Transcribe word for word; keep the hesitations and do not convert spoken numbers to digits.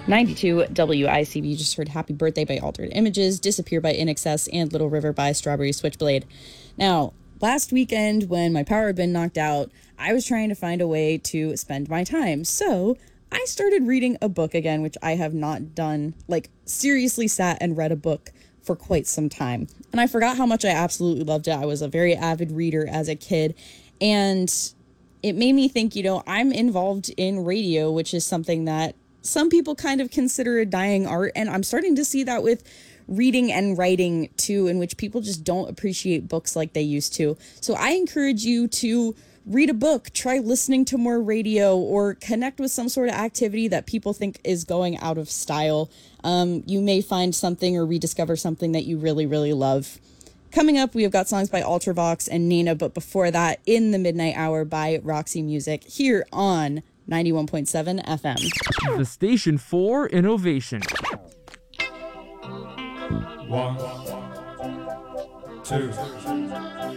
ninety-two W I C B. You just heard Happy Birthday by Altered Images, Disappear by I N X S, and Little River by Strawberry Switchblade. Now, last weekend when my power had been knocked out, I was trying to find a way to spend my time. So I started reading a book again, which I have not done, like seriously sat and read a book for quite some time. And I forgot how much I absolutely loved it. I was a very avid reader as a kid. And it made me think, you know, I'm involved in radio, which is something that some people kind of consider a dying art, and I'm starting to see that with reading and writing too, in which people just don't appreciate books like they used to. So I encourage you to read a book, try listening to more radio, or connect with some sort of activity that people think is going out of style. Um, you may find something or rediscover something that you really, really love. Coming up, we have got songs by Ultravox and Nina, but before that, In the Midnight Hour by Roxy Music here on ninety-one point seven F M. The station for innovation. One, two,